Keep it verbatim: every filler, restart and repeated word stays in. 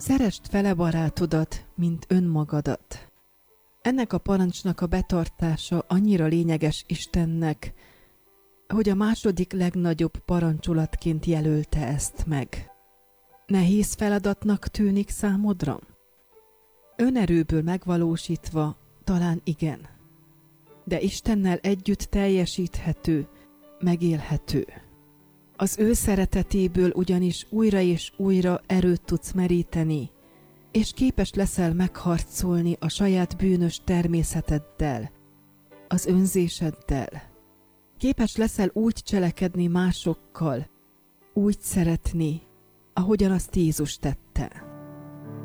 Szeresd fele barátodat, mint önmagadat. Ennek a parancsnak a betartása annyira lényeges Istennek, hogy a második legnagyobb parancsolatként jelölte ezt meg. Nehéz feladatnak tűnik számodra? Önerőből megvalósítva talán igen, de Istennel együtt teljesíthető, megélhető. Az ő szeretetéből ugyanis újra és újra erőt tudsz meríteni, és képes leszel megharcolni a saját bűnös természeteddel, az önzéseddel. Képes leszel úgy cselekedni másokkal, úgy szeretni, ahogyan azt Jézus tette.